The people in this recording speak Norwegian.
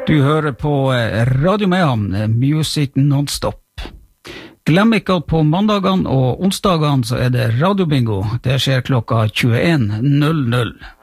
Du hører på Radio Mayhem, Music Non-Stop. Glem ikke at på mandagene og onsdagene så det radiobingo. Det skjer klokka 21:00.